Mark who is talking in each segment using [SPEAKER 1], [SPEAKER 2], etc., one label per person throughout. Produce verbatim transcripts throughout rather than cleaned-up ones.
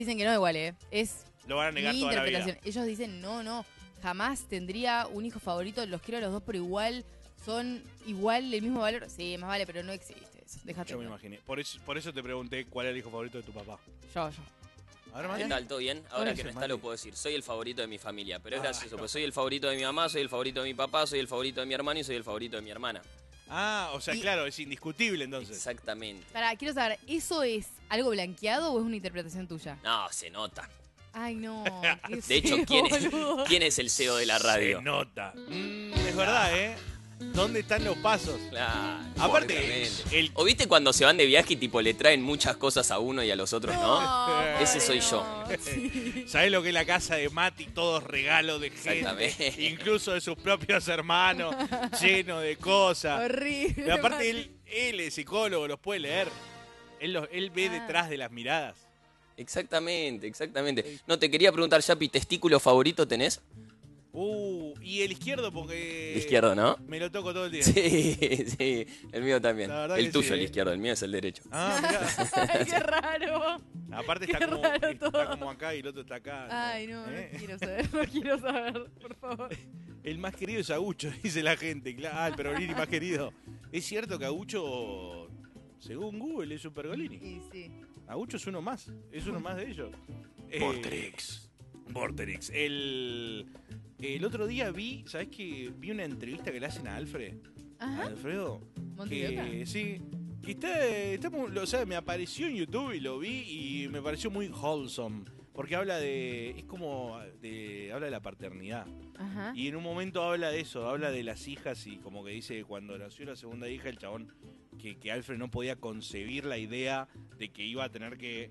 [SPEAKER 1] Dicen que no igual, ¿eh? Es
[SPEAKER 2] Lo van a negar
[SPEAKER 1] mi
[SPEAKER 2] toda la vida.
[SPEAKER 1] interpretación. Ellos dicen, no, no, jamás tendría un hijo favorito, los quiero a los dos por igual, son igual, el mismo valor. Sí, más vale, pero no existe eso. Déjate.
[SPEAKER 2] Yo me imaginé. Por eso, por eso te pregunté cuál era el hijo favorito de tu papá.
[SPEAKER 1] Yo, yo.
[SPEAKER 2] A ver,
[SPEAKER 3] ¿Qué
[SPEAKER 2] Mati.
[SPEAKER 3] tal? ¿Todo bien? Ahora
[SPEAKER 1] Hola.
[SPEAKER 3] que no está
[SPEAKER 2] Mati.
[SPEAKER 3] lo puedo decir. Soy el favorito de mi familia, pero es
[SPEAKER 2] Ah,
[SPEAKER 3] gracioso,
[SPEAKER 2] no.
[SPEAKER 3] pues soy el favorito de mi mamá, soy el favorito de mi papá, soy el favorito de mi hermano y soy el favorito de mi hermana.
[SPEAKER 2] Ah, o sea,
[SPEAKER 1] Y-
[SPEAKER 2] claro, es indiscutible entonces.
[SPEAKER 3] Exactamente.
[SPEAKER 1] Pará, quiero saber, ¿eso es algo blanqueado o es una interpretación tuya?
[SPEAKER 3] No, se nota.
[SPEAKER 1] Ay, no. qué
[SPEAKER 3] De hecho,
[SPEAKER 1] feo,
[SPEAKER 3] ¿quién es,
[SPEAKER 1] boludo.
[SPEAKER 3] ¿quién es el C E O de la radio?
[SPEAKER 2] Se nota. Mm, es verdad, ¿eh? ¿Dónde están los pasos?
[SPEAKER 3] Claro,
[SPEAKER 2] Aparte,
[SPEAKER 3] obviamente.
[SPEAKER 2] el-
[SPEAKER 3] ¿O viste cuando se van de viaje y tipo le traen muchas cosas a uno y a los otros no?
[SPEAKER 1] No,
[SPEAKER 3] Ese soy
[SPEAKER 1] pobre,
[SPEAKER 3] yo.
[SPEAKER 1] no, sí.
[SPEAKER 2] ¿Sabés lo que es la casa de Mati? Todos regalos de gente,
[SPEAKER 3] Exactamente.
[SPEAKER 2] incluso de sus propios hermanos, lleno de cosas.
[SPEAKER 1] Horrible.
[SPEAKER 2] Pero aparte,
[SPEAKER 1] Mati.
[SPEAKER 2] él, él es psicólogo, los puede leer. Él, los- él ve
[SPEAKER 1] Ah.
[SPEAKER 2] detrás de las miradas.
[SPEAKER 3] Exactamente, exactamente. No, te quería preguntar, Yapi, ¿testículo favorito tenés?
[SPEAKER 2] Uh, y el izquierdo porque...
[SPEAKER 3] El izquierdo, ¿no?
[SPEAKER 2] Me lo toco todo el día.
[SPEAKER 3] Sí, sí, el mío también.
[SPEAKER 2] La verdad
[SPEAKER 3] El
[SPEAKER 2] que
[SPEAKER 3] tuyo,
[SPEAKER 2] sí,
[SPEAKER 3] el
[SPEAKER 2] ¿eh?
[SPEAKER 3] izquierdo, el mío es el derecho.
[SPEAKER 2] Ah, mirá.
[SPEAKER 1] Ay, qué raro.
[SPEAKER 2] Aparte
[SPEAKER 1] Qué
[SPEAKER 2] está como,
[SPEAKER 1] raro
[SPEAKER 2] está
[SPEAKER 1] todo.
[SPEAKER 2] como acá y el otro está acá.
[SPEAKER 1] Ay, no,
[SPEAKER 2] ¿Eh?
[SPEAKER 1] no quiero saber, no quiero saber, por favor.
[SPEAKER 2] El más querido es Agucho, dice la gente. Claro, ah, el Pergolini más querido. Es cierto que Agucho, según Google, es un Pergolini.
[SPEAKER 1] Sí, sí.
[SPEAKER 2] Agucho es uno más. Es uno más de ellos. Eh,
[SPEAKER 4] Vorterix.
[SPEAKER 2] Vorterix. El, el otro día vi, ¿sabes qué? Vi una entrevista que le hacen a Alfred. A
[SPEAKER 1] Ajá.
[SPEAKER 2] Alfredo.
[SPEAKER 1] Montevideo.
[SPEAKER 2] Que, sí. Que está, está muy- o sea, me apareció en YouTube y lo vi y me pareció muy wholesome. Porque habla de. Es como. De, habla de la paternidad.
[SPEAKER 1] Ajá.
[SPEAKER 2] Y en un momento habla de eso, habla de las hijas y como que dice que cuando nació la segunda hija, el chabón, que, que Alfred no podía concebir la idea de que iba a tener que,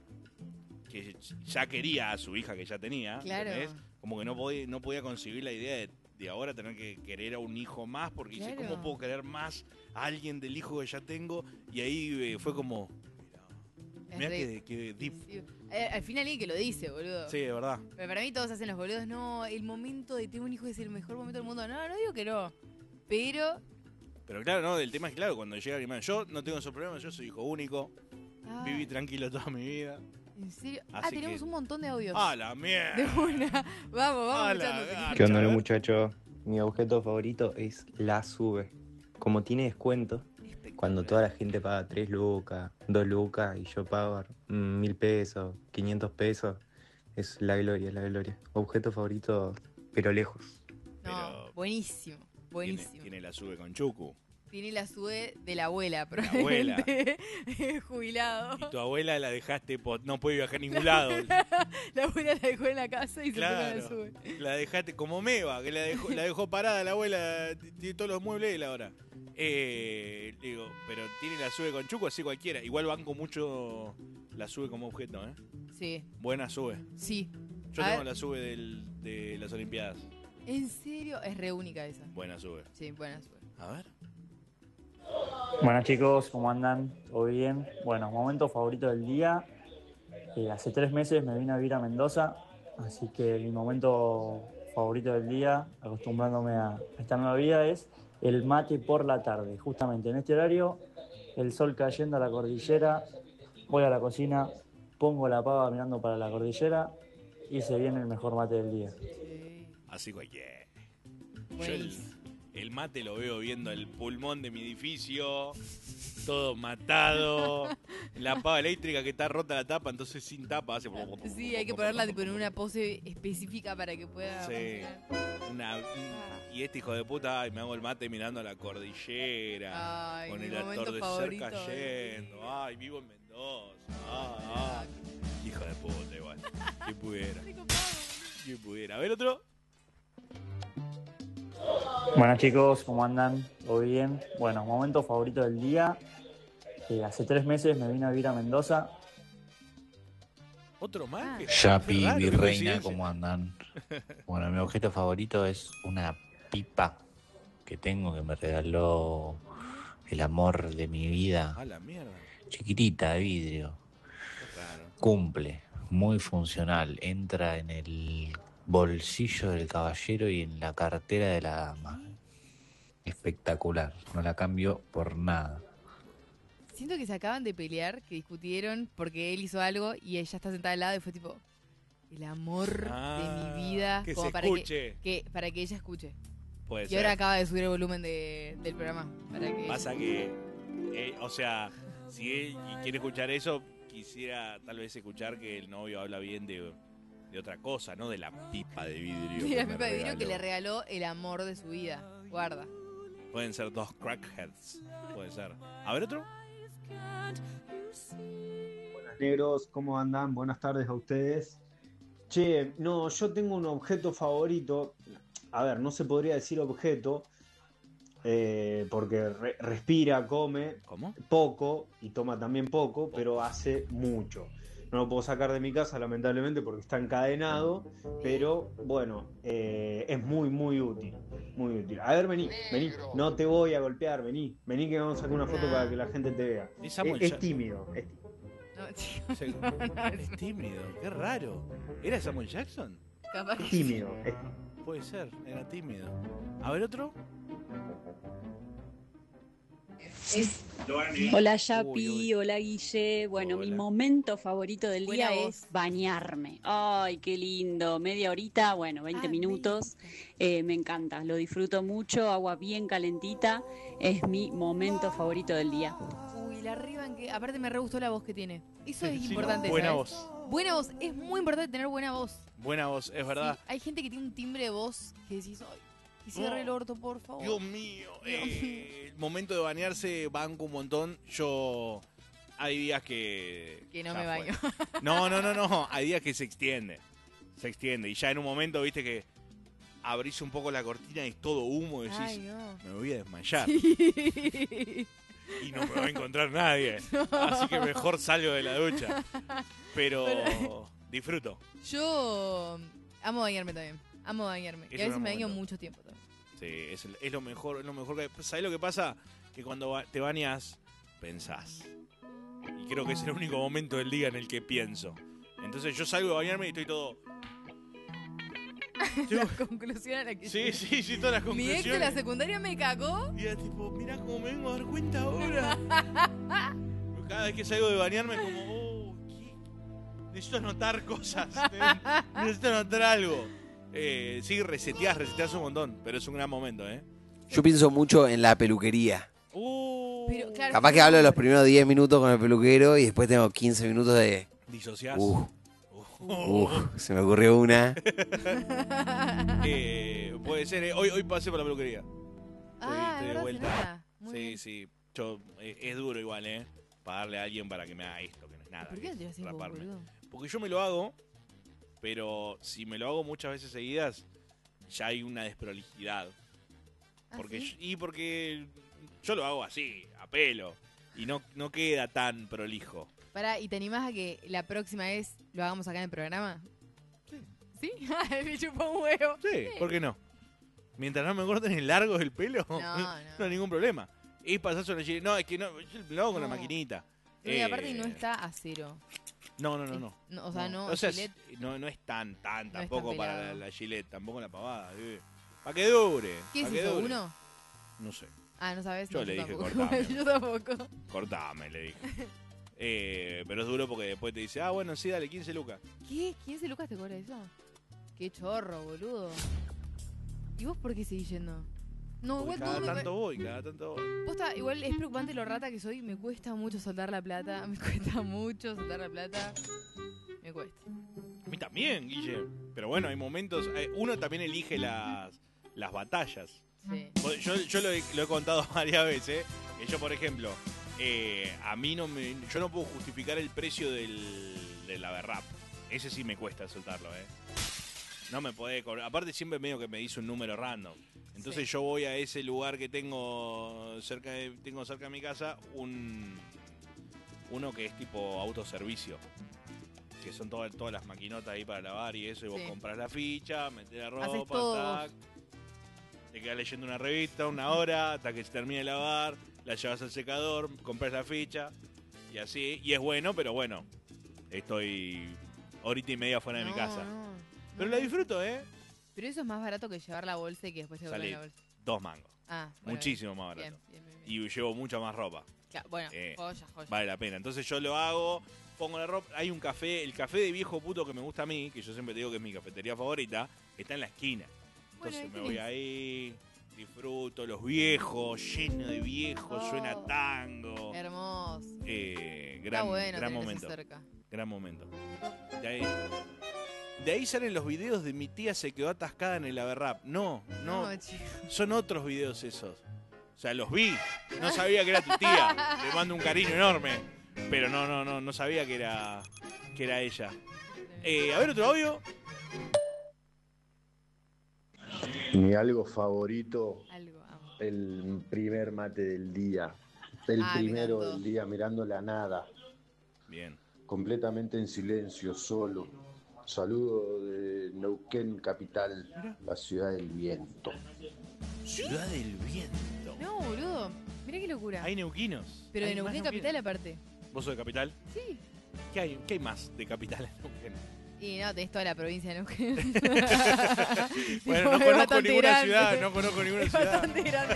[SPEAKER 2] que ya quería a su hija que ya tenía,
[SPEAKER 1] Claro.
[SPEAKER 2] ¿entendés? Como que no podía, no podía concebir la idea de, de ahora tener que querer a un hijo más, porque dice,
[SPEAKER 1] Claro.
[SPEAKER 2] ¿cómo puedo querer más a alguien del hijo que ya tengo? Y ahí eh, fue como,
[SPEAKER 1] Es
[SPEAKER 2] mirá
[SPEAKER 1] re-
[SPEAKER 2] que, que deep.
[SPEAKER 1] sí. Eh, al final alguien que lo dice, boludo.
[SPEAKER 2] Sí, de verdad.
[SPEAKER 1] Pero para mí todos hacen los boludos. No, el momento de tener un hijo es el mejor momento del mundo. No, no digo que no. Pero...
[SPEAKER 2] Pero claro, no, el tema es claro, cuando llega mi madre, yo no tengo esos problemas, yo soy hijo único,
[SPEAKER 1] ah,
[SPEAKER 2] viví tranquilo toda mi vida.
[SPEAKER 1] ¿En serio? Ah,
[SPEAKER 2] Así
[SPEAKER 1] tenemos
[SPEAKER 2] que-
[SPEAKER 1] un montón de audios.
[SPEAKER 2] ¡A la mierda!
[SPEAKER 1] De una. Vamos, vamos
[SPEAKER 2] A la
[SPEAKER 1] escuchando.
[SPEAKER 2] gana.
[SPEAKER 5] ¿Qué onda,
[SPEAKER 2] A ver.
[SPEAKER 5] muchacho? Mi objeto favorito es la sube. Como tiene descuento, cuando toda la gente paga tres lucas, dos lucas y yo pago mm, mil pesos, quinientos pesos, es la gloria, la gloria. Objeto favorito, pero lejos.
[SPEAKER 1] No,
[SPEAKER 2] Pero-
[SPEAKER 1] buenísimo.
[SPEAKER 2] Tiene,
[SPEAKER 1] Buenísimo.
[SPEAKER 2] tiene la sube con Chucu.
[SPEAKER 1] Tiene la sube de la abuela,
[SPEAKER 2] abuela.
[SPEAKER 1] probablemente. Jubilado.
[SPEAKER 2] Y tu abuela la dejaste, po- no puede viajar a ningún lado.
[SPEAKER 1] La abuela la dejó en la casa y se fue con la
[SPEAKER 2] Claro.
[SPEAKER 1] sube.
[SPEAKER 2] La dejaste como Meva, que la dejó, la dejó parada la abuela, t- tiene todos los muebles él ahora. Eh, digo, pero tiene la sube con Chucu, así cualquiera. Igual banco mucho la sube como objeto, ¿eh?
[SPEAKER 1] Sí,
[SPEAKER 2] Buena sube.
[SPEAKER 1] sí.
[SPEAKER 2] Yo
[SPEAKER 1] A
[SPEAKER 2] tengo
[SPEAKER 1] ver,
[SPEAKER 2] la sube del- de las Olimpiadas.
[SPEAKER 1] ¿en serio? Es re única esa.
[SPEAKER 2] Buena sube.
[SPEAKER 1] Sí, buena sube.
[SPEAKER 2] A ver.
[SPEAKER 6] Buenas chicos, ¿cómo andan? ¿Todo bien? Bueno, momento favorito del día. Eh, hace tres meses me vine a vivir a Mendoza, así que mi momento favorito del día, acostumbrándome a esta nueva vida, es el mate por la tarde. Justamente en este horario, el sol cayendo a la cordillera, voy a la cocina, pongo la pava mirando para la cordillera y se viene el mejor mate del día.
[SPEAKER 1] Sí.
[SPEAKER 2] Así cualquiera. Yo el,
[SPEAKER 1] Buenísimo.
[SPEAKER 2] el mate lo veo viendo el pulmón de mi edificio, todo matado, la pava eléctrica que está rota la tapa, entonces sin tapa hace...
[SPEAKER 1] Sí, hay que ponerla tipo, en una pose específica para que pueda...
[SPEAKER 2] Sí.
[SPEAKER 1] funcionar.
[SPEAKER 2] Una- y este hijo de puta, ay, me hago el mate mirando a la cordillera,
[SPEAKER 1] Ay,
[SPEAKER 2] con
[SPEAKER 1] mi
[SPEAKER 2] el
[SPEAKER 1] momento
[SPEAKER 2] atardecer
[SPEAKER 1] favorito.
[SPEAKER 2] cayendo, ay, vivo en Mendoza, ah, ah. Hijo de puta igual, que pudiera,
[SPEAKER 1] Qué copado.
[SPEAKER 2] que pudiera. A ver otro.
[SPEAKER 6] Buenas chicos, ¿cómo andan? ¿Todo bien? Bueno, momento favorito del día. Eh, hace tres meses me vine a vivir a Mendoza.
[SPEAKER 2] Otro más.
[SPEAKER 1] Ah.
[SPEAKER 2] que-
[SPEAKER 4] Yapi,
[SPEAKER 2] qué raro,
[SPEAKER 4] mi
[SPEAKER 2] qué
[SPEAKER 4] reina,
[SPEAKER 2] coincidencia.
[SPEAKER 4] ¿cómo andan? Bueno, mi objeto favorito es una pipa que tengo que me regaló el amor de mi vida.
[SPEAKER 2] A la mierda,
[SPEAKER 4] Chiquitita de vidrio.
[SPEAKER 2] qué raro.
[SPEAKER 4] Cumple, muy funcional. Entra en el bolsillo del caballero y en la cartera de la dama. Espectacular, no la cambio por nada.
[SPEAKER 1] Siento que se acaban de pelear, que discutieron porque él hizo algo y ella está sentada al lado y fue tipo, el amor
[SPEAKER 2] Ah,
[SPEAKER 1] de mi vida.
[SPEAKER 2] que
[SPEAKER 1] como
[SPEAKER 2] se
[SPEAKER 1] para
[SPEAKER 2] escuche.
[SPEAKER 1] Que, que, para que ella escuche.
[SPEAKER 2] Puede
[SPEAKER 1] Y
[SPEAKER 2] ser.
[SPEAKER 1] ahora acaba de subir el volumen de, del programa. Para que
[SPEAKER 2] Pasa que, eh, o sea, si él quiere escuchar eso, quisiera tal vez escuchar que el novio habla bien de, de otra cosa, no de la pipa de vidrio.
[SPEAKER 1] Sí, la
[SPEAKER 2] que me
[SPEAKER 1] pipa de vidrio que
[SPEAKER 2] regaló.
[SPEAKER 1] le regaló el amor de su vida. Guarda.
[SPEAKER 2] Pueden ser dos crackheads. Puede ser. A ver otro.
[SPEAKER 7] Buenas negros, ¿cómo andan? Buenas tardes a ustedes. Che, no, yo tengo un objeto favorito. A ver, no se podría decir objeto, eh, porque re- respira, come
[SPEAKER 2] ¿Cómo?
[SPEAKER 7] poco y toma también poco, pero hace mucho. No lo puedo sacar de mi casa, lamentablemente, porque está encadenado, pero bueno, eh, es muy, muy útil. Muy útil. A ver, vení, vení. No te voy a golpear, vení. Vení que vamos a sacar una foto para que la gente te vea.
[SPEAKER 2] Es
[SPEAKER 7] Es,
[SPEAKER 2] Samuel
[SPEAKER 7] es
[SPEAKER 2] Jackson.
[SPEAKER 7] tímido, es tímido.
[SPEAKER 1] No, chicos.
[SPEAKER 2] Se- Es tímido, qué raro. ¿Era Samuel Jackson?
[SPEAKER 1] Capaz que
[SPEAKER 7] Es tímido. es-
[SPEAKER 2] Puede ser, era tímido. A ver otro.
[SPEAKER 8] Hola
[SPEAKER 2] Uy,
[SPEAKER 8] Yapi,
[SPEAKER 2] uy.
[SPEAKER 8] hola Guille. Bueno,
[SPEAKER 2] Hola.
[SPEAKER 8] mi momento favorito del
[SPEAKER 1] Buena
[SPEAKER 8] día
[SPEAKER 1] voz.
[SPEAKER 8] es bañarme. Ay, qué lindo. Media horita, bueno, veinte
[SPEAKER 1] Ah,
[SPEAKER 8] minutos. Eh, me encanta, lo disfruto mucho. Agua bien calentita. Es mi momento favorito del día.
[SPEAKER 1] Uy, la arriba en que. Aparte me re gustó la voz que tiene. Eso es
[SPEAKER 2] Sí,
[SPEAKER 1] importante.
[SPEAKER 2] buena
[SPEAKER 1] ¿sabes?
[SPEAKER 2] voz.
[SPEAKER 1] Buena voz. Es muy importante tener buena voz.
[SPEAKER 2] Buena voz, es verdad.
[SPEAKER 1] Sí, hay gente que tiene un timbre de voz que decís, ay, que cierre el orto, por favor.
[SPEAKER 2] Dios mío.
[SPEAKER 1] Dios
[SPEAKER 2] eh, el momento de bañarse banco un montón. Yo... Hay días que...
[SPEAKER 1] Que no
[SPEAKER 2] ya
[SPEAKER 1] me
[SPEAKER 2] fue.
[SPEAKER 1] baño.
[SPEAKER 2] No, no, no, no. Hay días que se extiende. Se extiende. Y ya en un momento, viste que abrís un poco la cortina y es todo humo y decís,
[SPEAKER 1] Ay, no.
[SPEAKER 2] me voy a desmayar.
[SPEAKER 1] Sí.
[SPEAKER 2] Y no me va a encontrar nadie. Así que mejor salgo de la ducha. Pero,
[SPEAKER 1] Pero-
[SPEAKER 2] disfruto.
[SPEAKER 1] Yo amo bañarme también. Amo bañarme.
[SPEAKER 2] Es
[SPEAKER 1] y a veces
[SPEAKER 2] un
[SPEAKER 1] me baño
[SPEAKER 2] momento.
[SPEAKER 1] mucho tiempo también.
[SPEAKER 2] Sí, es, el- es lo mejor, es lo mejor que... ¿Sabés lo que pasa? Que cuando ba- te bañas, pensás. Y creo que es el único momento del día en el que pienso. Entonces yo salgo de bañarme y estoy todo...
[SPEAKER 1] La conclusión a la que
[SPEAKER 2] Sí,
[SPEAKER 1] llegué.
[SPEAKER 2] sí, sí, todas las
[SPEAKER 1] Mi ex de la
[SPEAKER 2] conclusiones.
[SPEAKER 1] secundaria me cagó.
[SPEAKER 2] Y era tipo, mirá cómo me vengo a dar cuenta ahora. Pero cada vez que salgo de bañarme como, oh, ¿qué? Necesito anotar cosas. Necesito anotar algo. Eh, sí, reseteás, reseteás un montón, pero es un gran momento, ¿eh?
[SPEAKER 3] Yo pienso mucho en la peluquería.
[SPEAKER 2] Uh,
[SPEAKER 1] Pero, claro,
[SPEAKER 3] Capaz que hablo los primeros diez minutos con el peluquero y después tengo quince minutos de...
[SPEAKER 2] Disociás.
[SPEAKER 3] Uh,
[SPEAKER 2] Uh.
[SPEAKER 3] uh, se me ocurrió una.
[SPEAKER 2] Eh, puede ser, eh. hoy, hoy pasé por la peluquería.
[SPEAKER 1] Ah,
[SPEAKER 2] Estoy
[SPEAKER 1] es
[SPEAKER 2] de
[SPEAKER 1] verdad, se
[SPEAKER 2] vuelta.
[SPEAKER 1] nota. Muy
[SPEAKER 2] Sí,
[SPEAKER 1] bien.
[SPEAKER 2] sí. Yo, eh, es duro igual, ¿eh? Pagarle a alguien para que me haga esto, que no es nada.
[SPEAKER 1] ¿Por
[SPEAKER 2] que
[SPEAKER 1] qué no
[SPEAKER 2] es
[SPEAKER 1] te lo haces vos,
[SPEAKER 2] raparme.
[SPEAKER 1] boludo?
[SPEAKER 2] Porque yo me lo hago, pero si me lo hago muchas veces seguidas, ya hay una desprolijidad.
[SPEAKER 1] ¿Ah,
[SPEAKER 2] Porque
[SPEAKER 1] sí?
[SPEAKER 2] yo- y porque yo lo hago así, a pelo, y no, no queda tan prolijo.
[SPEAKER 1] Pará, ¿y te animás a que la próxima vez lo hagamos acá en el programa?
[SPEAKER 2] Sí.
[SPEAKER 1] ¿Sí? Ay, me chupó un huevo.
[SPEAKER 2] Sí, ¿por qué no? Mientras no me corten el largo del pelo,
[SPEAKER 1] No,
[SPEAKER 2] no,
[SPEAKER 1] no.
[SPEAKER 2] hay ningún problema. Y pasás una chile. No, es que no, yo lo hago con la
[SPEAKER 1] No.
[SPEAKER 2] maquinita.
[SPEAKER 1] Pero y
[SPEAKER 2] Eh,
[SPEAKER 1] aparte no está a cero.
[SPEAKER 2] No, no, no,
[SPEAKER 1] Es-
[SPEAKER 2] no.
[SPEAKER 1] no, o sea, no,
[SPEAKER 2] O sea, es-
[SPEAKER 1] Gillette-
[SPEAKER 2] no, no es tan, tan,
[SPEAKER 1] No es
[SPEAKER 2] tampoco
[SPEAKER 1] tan
[SPEAKER 2] para la,
[SPEAKER 1] pelado.
[SPEAKER 2] la Gillette, tampoco la pavada. Para que dure.
[SPEAKER 1] ¿Qué es
[SPEAKER 2] pa' que
[SPEAKER 1] eso?
[SPEAKER 2] dure.
[SPEAKER 1] ¿Uno?
[SPEAKER 2] No sé.
[SPEAKER 1] Ah, ¿no sabes?
[SPEAKER 2] Yo
[SPEAKER 1] No,
[SPEAKER 2] le dije,
[SPEAKER 1] tampoco.
[SPEAKER 2] cortame.
[SPEAKER 1] Yo tampoco.
[SPEAKER 2] Cortame, le dije. Eh, pero es duro porque después te dice, ah, bueno, sí, dale, quince lucas.
[SPEAKER 1] ¿Qué? ¿quince lucas te cobra eso? Qué chorro, boludo. ¿Y vos por qué seguís yendo? No,
[SPEAKER 2] Porque
[SPEAKER 1] igual
[SPEAKER 2] cada
[SPEAKER 1] todo me-
[SPEAKER 2] tanto voy, cada tanto voy.
[SPEAKER 1] Posta, igual es preocupante lo rata que soy. Me cuesta mucho soltar la plata. Me cuesta mucho soltar la plata. Me cuesta.
[SPEAKER 2] A mí también, Guille. Pero bueno, hay momentos. eh, Uno también elige las, las batallas.
[SPEAKER 1] Sí.
[SPEAKER 2] Yo, yo lo, he, lo he contado varias veces. Que yo, por ejemplo, eh, a mí no me. Yo no puedo justificar el precio del, del Averrap. Ese sí me cuesta soltarlo, ¿eh? No me puede cobrar. Aparte, siempre medio que me dice un número random. Entonces,
[SPEAKER 1] Sí.
[SPEAKER 2] yo voy a ese lugar que tengo cerca de, tengo cerca de mi casa, un uno que es tipo autoservicio. Que son todas, todas las maquinotas ahí para lavar y eso. Y vos
[SPEAKER 1] Sí.
[SPEAKER 2] compras la ficha, metés la
[SPEAKER 1] Haces
[SPEAKER 2] ropa,
[SPEAKER 1] todo
[SPEAKER 2] tac. Te quedas leyendo una revista, una hora, hasta que se termine de lavar, la llevas al secador, compras la ficha y así. Y es bueno, pero bueno, estoy horita y media fuera de mi
[SPEAKER 1] No,
[SPEAKER 2] casa.
[SPEAKER 1] no,
[SPEAKER 2] Pero
[SPEAKER 1] no.
[SPEAKER 2] la disfruto, ¿eh?
[SPEAKER 1] Pero eso es más barato que llevar la bolsa y que después te vuelvan
[SPEAKER 2] Salí.
[SPEAKER 1] la bolsa.
[SPEAKER 2] Dos mangos.
[SPEAKER 1] Ah, bueno,
[SPEAKER 2] Muchísimo más
[SPEAKER 1] bien,
[SPEAKER 2] barato.
[SPEAKER 1] bien, bien, bien.
[SPEAKER 2] Y llevo mucha más ropa.
[SPEAKER 1] Ya, bueno,
[SPEAKER 2] Eh,
[SPEAKER 1] joya, joya.
[SPEAKER 2] Vale la pena. Entonces yo lo hago, pongo la ropa. Hay un café, el café de viejo puto que me gusta a mí, que yo siempre te digo que es mi cafetería favorita, está en la esquina.
[SPEAKER 1] Bueno,
[SPEAKER 2] Entonces
[SPEAKER 1] ahí
[SPEAKER 2] me voy
[SPEAKER 1] tenés.
[SPEAKER 2] ahí, disfruto los viejos, lleno de viejos,
[SPEAKER 1] Oh.
[SPEAKER 2] suena tango.
[SPEAKER 1] Hermoso.
[SPEAKER 2] Eh,
[SPEAKER 1] Está
[SPEAKER 2] gran,
[SPEAKER 1] bueno
[SPEAKER 2] gran
[SPEAKER 1] tener eso
[SPEAKER 2] momento.
[SPEAKER 1] cerca.
[SPEAKER 2] Gran momento. De ahí, de ahí salen los videos de mi tía se quedó atascada en el Averrap. No, no,
[SPEAKER 1] No, chico.
[SPEAKER 2] son otros videos esos. O sea, los vi. No sabía que era tu tía. Le mando un cariño enorme. Pero no, no, no, no sabía que era, que era ella. Eh, a ver otro audio.
[SPEAKER 9] Mi algo favorito,
[SPEAKER 1] Algo, amo.
[SPEAKER 9] el primer mate del día. El
[SPEAKER 1] Ah, me
[SPEAKER 9] primero
[SPEAKER 1] encantó.
[SPEAKER 9] del día, mirando la nada,
[SPEAKER 2] Bien.
[SPEAKER 9] completamente en silencio, solo. Saludo de Neuquén, capital, la ciudad del viento.
[SPEAKER 2] Ciudad del Viento.
[SPEAKER 1] No, boludo. Mirá qué locura.
[SPEAKER 2] Hay neuquinos.
[SPEAKER 1] Pero de
[SPEAKER 2] Hay más
[SPEAKER 1] Neuquén Capital aparte.
[SPEAKER 2] ¿Vos sos de Capital?
[SPEAKER 1] Sí.
[SPEAKER 2] ¿Qué hay, qué hay más de Capital en Neuquén?
[SPEAKER 1] Y no, tenés toda la provincia de Neuquén.
[SPEAKER 2] Bueno, no
[SPEAKER 1] es
[SPEAKER 2] conozco
[SPEAKER 1] bastante
[SPEAKER 2] ninguna
[SPEAKER 1] grande.
[SPEAKER 2] ciudad, no conozco ninguna
[SPEAKER 1] Es
[SPEAKER 2] ciudad.
[SPEAKER 1] bastante grande.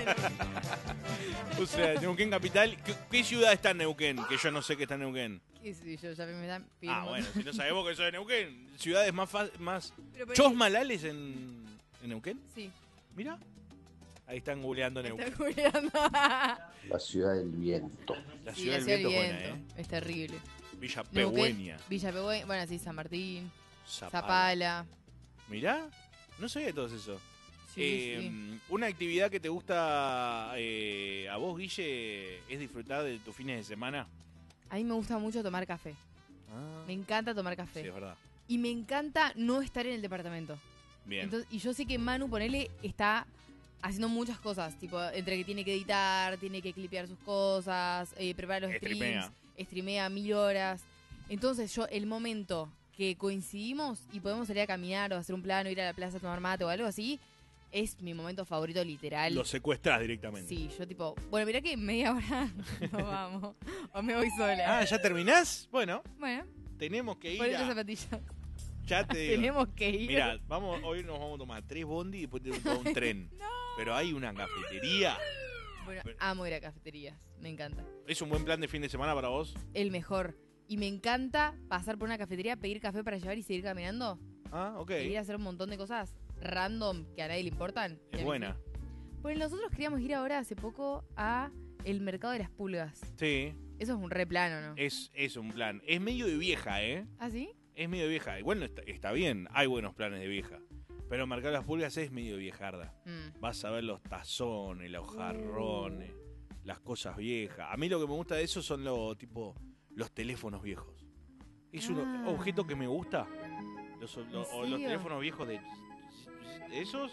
[SPEAKER 2] O sea, Neuquén Capital. ¿Qué, qué ciudad está en Neuquén? Que yo no sé que está en Neuquén.
[SPEAKER 1] ¿Qué sé yo? Ya me están
[SPEAKER 2] Ah,
[SPEAKER 1] pidiendo.
[SPEAKER 2] bueno, si no sabemos que sos de Neuquén. Ciudades más... fa- más...
[SPEAKER 1] Pero por ahí-
[SPEAKER 2] ¿Chosmalales en, en Neuquén?
[SPEAKER 1] Sí.
[SPEAKER 2] Mira. Ahí están googleando Neuquén.
[SPEAKER 1] Está googleando.
[SPEAKER 9] La ciudad del viento.
[SPEAKER 2] La
[SPEAKER 1] Sí,
[SPEAKER 2] ciudad
[SPEAKER 1] la
[SPEAKER 2] del
[SPEAKER 1] ciudad
[SPEAKER 2] viento es
[SPEAKER 1] del
[SPEAKER 2] buena, ¿eh?
[SPEAKER 1] viento. Es terrible.
[SPEAKER 2] Villa
[SPEAKER 1] Neuquén,
[SPEAKER 2] Pegüeña.
[SPEAKER 1] Villa Pegüeña. Bueno, sí, San Martín.
[SPEAKER 2] Zapala.
[SPEAKER 1] Zapala.
[SPEAKER 2] Mirá, no sabía todo eso.
[SPEAKER 1] Sí,
[SPEAKER 2] Eh,
[SPEAKER 1] sí.
[SPEAKER 2] Una actividad que te gusta eh, a vos, Guille, es disfrutar de tus fines de semana.
[SPEAKER 1] A mí me gusta mucho tomar café.
[SPEAKER 2] Ah,
[SPEAKER 1] Me encanta tomar
[SPEAKER 2] sí,
[SPEAKER 1] café.
[SPEAKER 2] es verdad.
[SPEAKER 1] Y me encanta no estar en el departamento.
[SPEAKER 2] Bien.
[SPEAKER 1] Entonces, y yo sé que Manu, ponele, está haciendo muchas cosas. Tipo, entre que tiene que editar, tiene que clipear sus cosas, eh, preparar los
[SPEAKER 2] Streamea.
[SPEAKER 1] streams, streamea mil horas. Entonces yo, el momento que coincidimos y podemos salir a caminar o hacer un plan o ir a la plaza a tomar mate o algo así, es mi momento favorito literal.
[SPEAKER 2] Lo secuestrás directamente.
[SPEAKER 1] Sí, yo tipo, bueno, mirá que en media hora nos vamos. O me voy sola.
[SPEAKER 2] Ah, ¿ya terminás? Bueno,
[SPEAKER 1] Bueno,
[SPEAKER 2] tenemos que ir
[SPEAKER 1] ponete
[SPEAKER 2] a...
[SPEAKER 1] zapatillas.
[SPEAKER 2] Ya te digo.
[SPEAKER 1] Tenemos que ir.
[SPEAKER 2] Mira, vamos, hoy nos vamos a tomar tres bondi y después tenemos que tomar un tren. Pero hay una cafetería.
[SPEAKER 1] Bueno, amo ir a cafeterías. Me encanta.
[SPEAKER 2] ¿Es un buen plan de fin de semana para vos?
[SPEAKER 1] El mejor. Y me encanta pasar por una cafetería, pedir café para llevar y seguir caminando.
[SPEAKER 2] Ah, ok.
[SPEAKER 1] Y ir a hacer un montón de cosas random que a nadie le importan. Y a
[SPEAKER 2] Es
[SPEAKER 1] mí
[SPEAKER 2] buena.
[SPEAKER 1] sí. Pues nosotros queríamos ir ahora hace poco a el mercado de las pulgas.
[SPEAKER 2] Sí,
[SPEAKER 1] Eso es un re plano, ¿no?
[SPEAKER 2] es, es un plan. Es medio de vieja, ¿eh?
[SPEAKER 1] ¿Ah, sí?
[SPEAKER 2] Es medio vieja. Igual no está, está bien, hay buenos planes de vieja. Pero Mercado de las Pulgas es medio viejarda.
[SPEAKER 1] Mm.
[SPEAKER 2] Vas a ver los tazones, los jarrones, las cosas viejas. A mí lo que me gusta de eso son los tipo los teléfonos viejos. Es un
[SPEAKER 1] Ah.
[SPEAKER 2] objeto que me gusta. Los, lo-
[SPEAKER 1] ¿En
[SPEAKER 2] o los
[SPEAKER 1] serio?
[SPEAKER 2] teléfonos viejos de, de esos.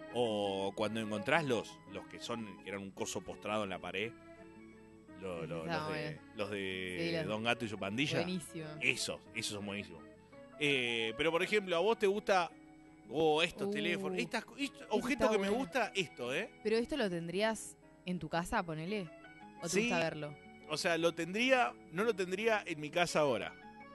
[SPEAKER 2] O cuando encontrás los, los que son, que eran un coso postrado en la pared. Lo- lo-
[SPEAKER 1] Está
[SPEAKER 2] los, de,
[SPEAKER 1] bueno.
[SPEAKER 2] los de
[SPEAKER 1] Sí, los-
[SPEAKER 2] Don Gato y su pandilla.
[SPEAKER 1] Buenísimo.
[SPEAKER 2] Esos, esos son buenísimos. Eh, pero por ejemplo, a vos te gusta. Oh, estos
[SPEAKER 1] Uh,
[SPEAKER 2] teléfonos. Estas, estos
[SPEAKER 1] eso
[SPEAKER 2] objeto
[SPEAKER 1] está
[SPEAKER 2] que me
[SPEAKER 1] bueno.
[SPEAKER 2] gusta, esto, ¿eh?
[SPEAKER 1] ¿Pero esto lo tendrías en tu casa, ponele? ¿O te
[SPEAKER 2] Sí.
[SPEAKER 1] gusta verlo?
[SPEAKER 2] O sea, lo tendría. No lo tendría en mi casa ahora.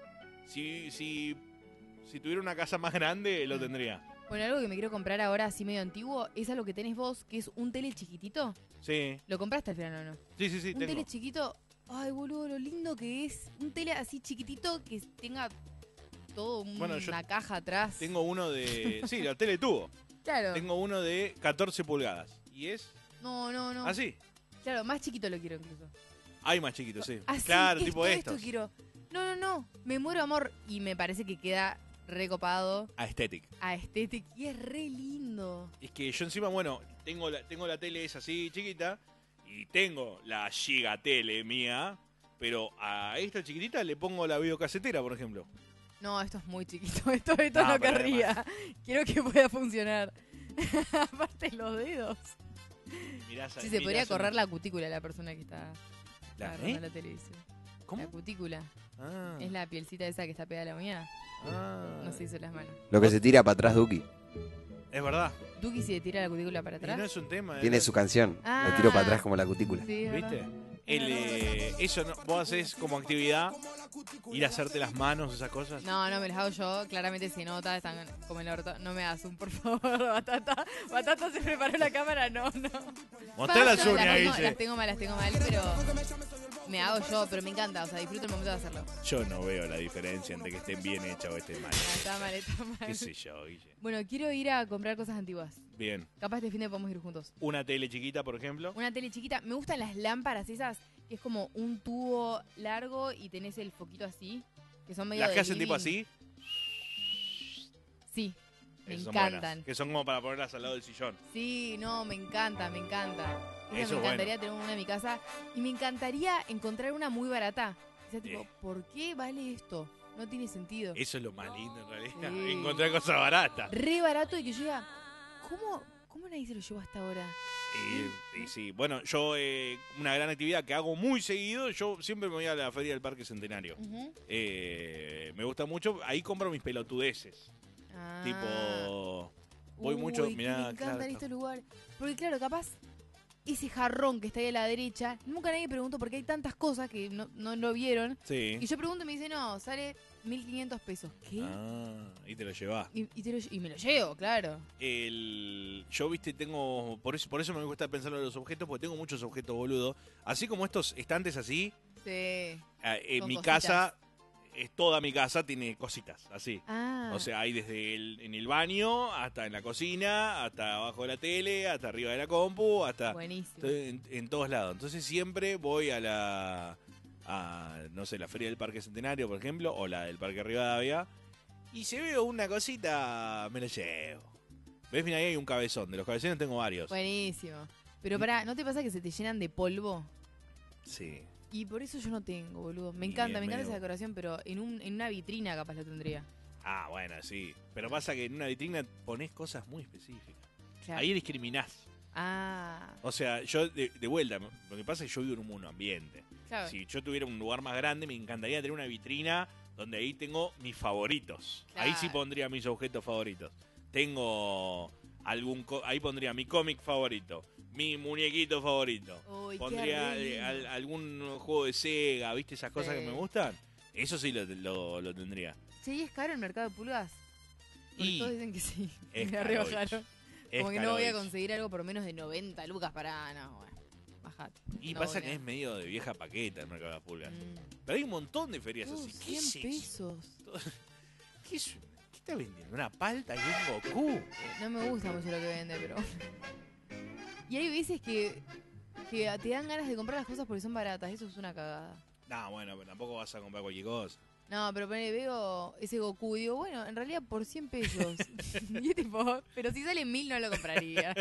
[SPEAKER 2] Si, si, si tuviera una casa más grande, lo tendría.
[SPEAKER 1] Bueno, algo que me quiero comprar ahora, así medio antiguo, es algo que tenés vos, que es un tele chiquitito.
[SPEAKER 2] Sí.
[SPEAKER 1] ¿Lo compraste al final o no?
[SPEAKER 2] Sí, sí, sí,
[SPEAKER 1] un
[SPEAKER 2] tengo.
[SPEAKER 1] tele chiquito. Ay, boludo, lo lindo que es. Un tele así chiquitito que tenga todo un-
[SPEAKER 2] Bueno, yo
[SPEAKER 1] una caja atrás.
[SPEAKER 2] Tengo uno de. Sí, la tele tuvo.
[SPEAKER 1] Claro.
[SPEAKER 2] Tengo uno de catorce pulgadas. Y es
[SPEAKER 1] No, no, no.
[SPEAKER 2] así.
[SPEAKER 1] Claro, más chiquito lo quiero incluso.
[SPEAKER 2] Hay más chiquitos, sí.
[SPEAKER 1] Así,
[SPEAKER 2] claro,
[SPEAKER 1] esto,
[SPEAKER 2] tipo
[SPEAKER 1] esto
[SPEAKER 2] estos.
[SPEAKER 1] quiero. No, no, no. Me muero amor. Y me parece que queda recopado,
[SPEAKER 2] Aesthetic.
[SPEAKER 1] aesthetic. Y es re lindo.
[SPEAKER 2] Es que yo encima, bueno, tengo la, tengo la tele esa así chiquita y tengo la giga tele mía, pero a esta chiquitita le pongo la videocasetera, por ejemplo.
[SPEAKER 1] No, esto es muy chiquito. Esto, esto
[SPEAKER 2] No,
[SPEAKER 1] no,
[SPEAKER 2] pero
[SPEAKER 1] querría. Quiero que pueda funcionar. Aparte los dedos.
[SPEAKER 2] Mirá,
[SPEAKER 1] Sí, se podría correr la cutícula la persona que está
[SPEAKER 2] ¿La
[SPEAKER 1] agarrando
[SPEAKER 2] qué?
[SPEAKER 1] la televisión.
[SPEAKER 2] ¿Cómo?
[SPEAKER 1] La cutícula.
[SPEAKER 2] Ah,
[SPEAKER 1] Es la pielcita esa que está pegada a la uña.
[SPEAKER 2] ah.
[SPEAKER 1] No se hizo las manos.
[SPEAKER 10] Lo que se tira para atrás, Duki.
[SPEAKER 2] Es verdad.
[SPEAKER 1] Duki se tira la cutícula para
[SPEAKER 2] Y
[SPEAKER 1] atrás.
[SPEAKER 2] no es un tema.
[SPEAKER 10] Tiene
[SPEAKER 2] es-
[SPEAKER 10] su canción.
[SPEAKER 1] Ah.
[SPEAKER 10] Lo tiro para atrás como la cutícula.
[SPEAKER 1] Sí, es
[SPEAKER 2] ¿Viste?
[SPEAKER 1] verdad.
[SPEAKER 2] El, eh, eso no, vos haces como actividad, ir a hacerte las manos, esas cosas.
[SPEAKER 1] No, no me las hago yo. Claramente se nota, están como el orto. No me hagas un, por favor, Batata. Batata se preparó la cámara. No, no.
[SPEAKER 2] Mostrá las
[SPEAKER 1] No,
[SPEAKER 2] uñas,
[SPEAKER 1] las tengo,
[SPEAKER 2] Guille.
[SPEAKER 1] las tengo mal, las tengo mal, pero me hago yo, pero me encanta, o sea, disfruto el momento de hacerlo.
[SPEAKER 2] Yo no veo la diferencia entre que estén bien hechas o estén mal.
[SPEAKER 1] Ah, está mal, está mal.
[SPEAKER 2] ¿Qué sé yo, Guille?
[SPEAKER 1] Bueno, quiero ir a comprar cosas antiguas.
[SPEAKER 2] Bien.
[SPEAKER 1] Capaz este fin de podemos ir juntos.
[SPEAKER 2] Una tele chiquita, por ejemplo.
[SPEAKER 1] Una tele chiquita. Me gustan las lámparas esas, que es como un tubo largo y tenés el foquito así, que son medio
[SPEAKER 2] Las
[SPEAKER 1] de
[SPEAKER 2] que hacen
[SPEAKER 1] living.
[SPEAKER 2] tipo así.
[SPEAKER 1] Sí, me
[SPEAKER 2] Esas son
[SPEAKER 1] encantan.
[SPEAKER 2] buenas, que son como para ponerlas al lado del sillón.
[SPEAKER 1] Sí, no, me encanta, me encanta. Esa
[SPEAKER 2] Eso
[SPEAKER 1] me
[SPEAKER 2] es
[SPEAKER 1] encantaría tener una en mi casa. Y me encantaría encontrar una muy barata. O sea, tipo,
[SPEAKER 2] Eh.
[SPEAKER 1] ¿por qué vale esto? No tiene sentido.
[SPEAKER 2] Eso es lo más lindo en realidad.
[SPEAKER 1] Sí.
[SPEAKER 2] Encontrar cosas baratas.
[SPEAKER 1] Re barato y que yo diga, ¿cómo, cómo nadie se lo llevó hasta ahora?
[SPEAKER 2] Y, y sí, bueno, yo eh, una gran actividad que hago muy seguido, yo siempre me voy a la feria del Parque Centenario.
[SPEAKER 1] Ujú.
[SPEAKER 2] Eh, me gusta mucho, ahí compro mis pelotudeces.
[SPEAKER 1] Ah.
[SPEAKER 2] Tipo, voy
[SPEAKER 1] Uy,
[SPEAKER 2] mucho,
[SPEAKER 1] que
[SPEAKER 2] mirá,
[SPEAKER 1] me encantan
[SPEAKER 2] claro,
[SPEAKER 1] estos lugares. Porque claro, capaz ese jarrón que está ahí a la derecha, nunca nadie preguntó porque hay tantas cosas que no, no lo vieron.
[SPEAKER 2] Sí.
[SPEAKER 1] Y yo pregunto y me dice, no, sale mil quinientos pesos. ¿Qué?
[SPEAKER 2] Ah, y te lo llevas.
[SPEAKER 1] Y, y, te lo- y me lo llevo, claro.
[SPEAKER 2] El, yo, viste, tengo. Por eso, por eso me gusta pensar en los objetos, porque tengo muchos objetos boludo. Así como estos estantes así,
[SPEAKER 1] Sí.
[SPEAKER 2] eh, en
[SPEAKER 1] Con
[SPEAKER 2] mi
[SPEAKER 1] cositas.
[SPEAKER 2] casa, es toda mi casa tiene cositas, así.
[SPEAKER 1] Ah.
[SPEAKER 2] O sea, hay desde el, en el baño, hasta en la cocina, hasta abajo de la tele, hasta arriba de la compu, hasta
[SPEAKER 1] Buenísimo.
[SPEAKER 2] en, en todos lados. Entonces siempre voy a la, a, no sé, la Feria del Parque Centenario, por ejemplo, o la del Parque Rivadavia, y si veo una cosita, me la llevo. ¿Ves? Mira, ahí hay un cabezón. De los cabezones tengo varios.
[SPEAKER 1] Buenísimo. Pero pará, ¿no te pasa que se te llenan de polvo?
[SPEAKER 2] Sí.
[SPEAKER 1] Y por eso yo no tengo, boludo. Me
[SPEAKER 2] Y
[SPEAKER 1] encanta,
[SPEAKER 2] es
[SPEAKER 1] me encanta
[SPEAKER 2] medio-
[SPEAKER 1] esa decoración, pero en, un, en una vitrina capaz lo tendría.
[SPEAKER 2] Ah, bueno, sí. Pero pasa que en una vitrina pones cosas muy específicas.
[SPEAKER 1] Claro.
[SPEAKER 2] Ahí discriminás.
[SPEAKER 1] Ah,
[SPEAKER 2] O sea, yo de, de vuelta, lo que pasa es que yo vivo en un monoambiente.
[SPEAKER 1] claro.
[SPEAKER 2] Si yo tuviera un lugar más grande, me encantaría tener una vitrina donde ahí tengo mis favoritos. Ahí sí
[SPEAKER 1] Claro.
[SPEAKER 2] pondría mis objetos favoritos. Tengo algún... co- Ahí pondría mi cómic favorito, mi muñequito favorito.
[SPEAKER 1] Uy, qué
[SPEAKER 2] Pondría
[SPEAKER 1] re
[SPEAKER 2] eh,
[SPEAKER 1] lindo.
[SPEAKER 2] al- algún juego de Sega, ¿viste? Esas cosas
[SPEAKER 1] Sí.
[SPEAKER 2] que me gustan. Eso sí lo, lo, lo tendría.
[SPEAKER 1] Che, ¿y es caro el mercado de pulgas? Porque
[SPEAKER 2] Y
[SPEAKER 1] todos dicen que sí.
[SPEAKER 2] es
[SPEAKER 1] Me
[SPEAKER 2] caro,
[SPEAKER 1] rebajaron.
[SPEAKER 2] Es
[SPEAKER 1] Como que no voy a
[SPEAKER 2] carovich.
[SPEAKER 1] conseguir algo por menos de noventa lucas para... No, bueno, bajate.
[SPEAKER 2] Y
[SPEAKER 1] No
[SPEAKER 2] pasa
[SPEAKER 1] voy
[SPEAKER 2] que
[SPEAKER 1] a-
[SPEAKER 2] es medio de vieja paqueta el mercado de las pulgas.
[SPEAKER 1] Mm.
[SPEAKER 2] Pero hay un montón de ferias
[SPEAKER 1] Oh,
[SPEAKER 2] así. ¿Qué es
[SPEAKER 1] cien
[SPEAKER 2] eso?
[SPEAKER 1] pesos.
[SPEAKER 2] ¿Qué, es? ¿Qué está vendiendo? ¿Una palta y un Goku?
[SPEAKER 1] No me gusta mucho lo que vende, pero... Y hay veces que, que te dan ganas de comprar las cosas porque son baratas. Eso es una cagada.
[SPEAKER 2] No, bueno, pero tampoco vas a comprar cualquier cosa.
[SPEAKER 1] No, pero ponele, veo ese Goku y digo, bueno, en realidad por cien pesos. Y es tipo, pero si sale mil no lo comprarías.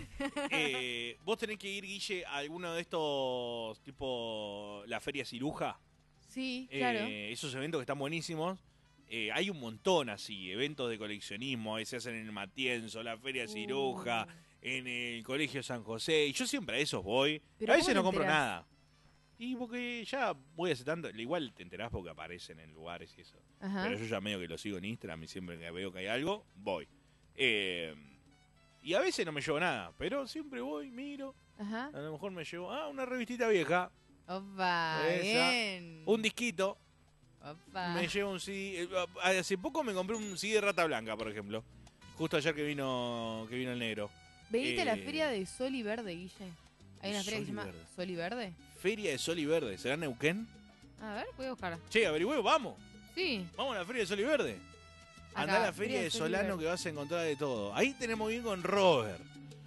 [SPEAKER 2] Eh, ¿Vos tenés que ir, Guille, a alguno de estos, tipo la Feria Ciruja?
[SPEAKER 1] Sí,
[SPEAKER 2] Eh,
[SPEAKER 1] claro.
[SPEAKER 2] Esos eventos que están buenísimos. Eh, hay un montón así, eventos de coleccionismo. Ahí se hacen en el Matienzo, la Feria Ciruja, en el Colegio San José. Y yo siempre a esos voy.
[SPEAKER 1] Pero
[SPEAKER 2] A veces
[SPEAKER 1] ¿cómo
[SPEAKER 2] no
[SPEAKER 1] te
[SPEAKER 2] compro
[SPEAKER 1] enterás?
[SPEAKER 2] nada. Y porque ya voy hace tanto. Igual te enterás porque aparecen en lugares y eso.
[SPEAKER 1] Ajá.
[SPEAKER 2] Pero yo ya medio que lo sigo en Instagram y siempre que veo que hay algo, voy. Eh, y a veces no me llevo nada, pero siempre voy, miro.
[SPEAKER 1] Ajá.
[SPEAKER 2] A lo mejor me llevo, ah, una revistita vieja,
[SPEAKER 1] Opa,
[SPEAKER 2] Esa.
[SPEAKER 1] bien.
[SPEAKER 2] un disquito,
[SPEAKER 1] Opa.
[SPEAKER 2] me llevo un C D. eh, Hace poco me compré un C D de Rata Blanca, por ejemplo. Justo ayer que vino que vino el negro.
[SPEAKER 1] ¿Veniste a la
[SPEAKER 2] eh,
[SPEAKER 1] feria de Sol y Verde, Guille? Hay una feria
[SPEAKER 2] Sol
[SPEAKER 1] que
[SPEAKER 2] y
[SPEAKER 1] se llama
[SPEAKER 2] Verde.
[SPEAKER 1] Sol y Verde.
[SPEAKER 2] Feria de Sol y Verde, ¿será Neuquén?
[SPEAKER 1] A ver, voy a buscar.
[SPEAKER 2] Che, averigüe, vamos.
[SPEAKER 1] Sí.
[SPEAKER 2] Vamos a la Feria de Sol y Verde.
[SPEAKER 1] Acá,
[SPEAKER 2] Andá a la Feria de
[SPEAKER 1] Sol y
[SPEAKER 2] Solano
[SPEAKER 1] Verde.
[SPEAKER 2] que vas a encontrar de todo. Ahí tenemos bien con Robert.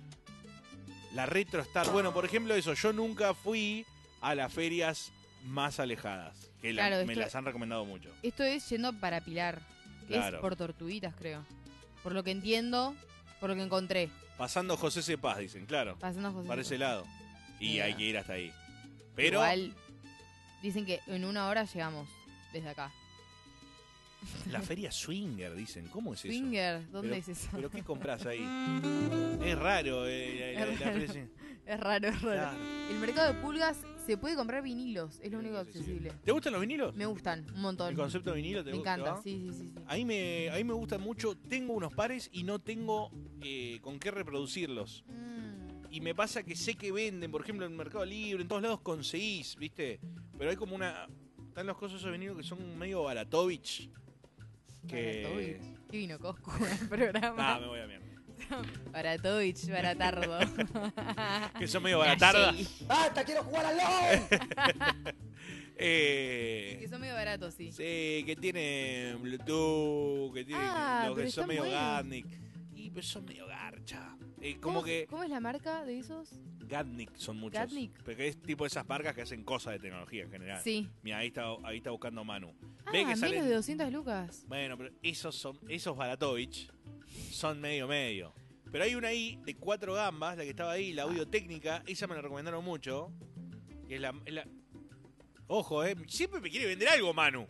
[SPEAKER 2] La Retro Star. Bueno, por ejemplo, eso. Yo nunca fui a las ferias más alejadas. Que la-
[SPEAKER 1] Claro,
[SPEAKER 2] me
[SPEAKER 1] esto-
[SPEAKER 2] las han recomendado mucho.
[SPEAKER 1] Esto es yendo para Pilar, que
[SPEAKER 2] Claro.
[SPEAKER 1] es por Tortuguitas, creo. Por lo que entiendo, por lo que encontré.
[SPEAKER 2] Pasando José Cepaz, dicen, claro.
[SPEAKER 1] Pasando a José
[SPEAKER 2] Para ese lado. Y
[SPEAKER 1] Mira.
[SPEAKER 2] hay que ir hasta ahí. Pero
[SPEAKER 1] Igual, dicen que en una hora llegamos desde acá.
[SPEAKER 2] la feria Swinger, dicen. ¿Cómo es eso?
[SPEAKER 1] Swinger, ¿dónde
[SPEAKER 2] Pero-
[SPEAKER 1] es eso?
[SPEAKER 2] ¿Pero qué compras ahí? Es raro. eh, la- la-
[SPEAKER 1] Es
[SPEAKER 2] la
[SPEAKER 1] raro.
[SPEAKER 2] feria Swinger.
[SPEAKER 1] Es raro, es raro.
[SPEAKER 2] Claro.
[SPEAKER 1] El mercado de pulgas se puede comprar vinilos, es lo único accesible.
[SPEAKER 2] ¿Te gustan los vinilos?
[SPEAKER 1] Me gustan, un montón.
[SPEAKER 2] ¿El concepto de vinilo te
[SPEAKER 1] Me
[SPEAKER 2] gusta?
[SPEAKER 1] encanta,
[SPEAKER 2] ¿va?
[SPEAKER 1] sí, sí, sí. sí.
[SPEAKER 2] A mí me, a mí me gustan mucho. Tengo unos pares y no tengo eh, con qué reproducirlos.
[SPEAKER 1] Mm,
[SPEAKER 2] Y me pasa que sé que venden, por ejemplo, en el Mercado Libre, en todos lados conseguís, ¿viste? Pero hay como una... Están los cosas de vinilo que son medio baratovich. Que...
[SPEAKER 1] Baratovich. ¿Qué vino Coscu el programa?
[SPEAKER 2] Ah, me voy a mierda.
[SPEAKER 1] Baratovich, baratardo.
[SPEAKER 2] Que son medio baratardas.
[SPEAKER 1] Nashi.
[SPEAKER 11] ¡Basta, quiero jugar al LOL!
[SPEAKER 2] Eh,
[SPEAKER 1] Que son medio baratos, sí.
[SPEAKER 2] sí, que tiene Bluetooth, que tiene
[SPEAKER 1] Ah,
[SPEAKER 2] los
[SPEAKER 1] pero
[SPEAKER 2] que son
[SPEAKER 1] están
[SPEAKER 2] medio
[SPEAKER 1] buenos.
[SPEAKER 2] Gatnik. Y pues son medio garcha. Eh, como
[SPEAKER 1] ¿Cómo,
[SPEAKER 2] que
[SPEAKER 1] ¿Cómo es la marca de esos?
[SPEAKER 2] Gatnik son muchos.
[SPEAKER 1] Gatnik.
[SPEAKER 2] Porque es tipo esas marcas que hacen cosas de tecnología en general.
[SPEAKER 1] Sí.
[SPEAKER 2] Mira, ahí está, ahí está buscando Manu.
[SPEAKER 1] Ah,
[SPEAKER 2] Ve que
[SPEAKER 1] menos
[SPEAKER 2] salen.
[SPEAKER 1] de doscientas lucas.
[SPEAKER 2] Bueno, pero esos son, esos Baratovich son medio medio. Pero hay una ahí de cuatro gambas, la que estaba ahí, la audio técnica, esa me la recomendaron mucho. Que es la, es la- Ojo, eh, siempre me quiere vender algo, Manu.